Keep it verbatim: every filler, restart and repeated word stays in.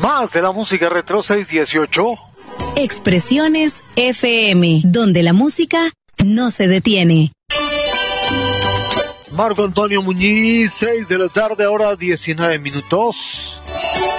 Más de la música retro seis dieciocho. Expresiones F M, donde la música no se detiene. Marco Antonio Muñiz, seis de la tarde, ahora diecinueve minutos.